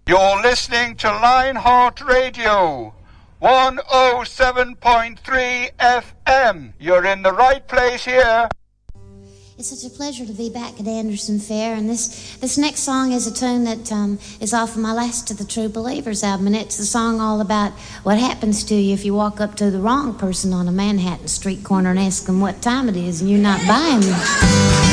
You're listening to Lionheart Radio, 107.3 FM. You're in the right place here. It's such a pleasure to be back at Anderson Fair, and this next song is a tune that is off of my Last of the True Believers album, and it's the song all about what happens to you if you walk up to the wrong person on a Manhattan street corner and ask them what time it is and you're not buying them.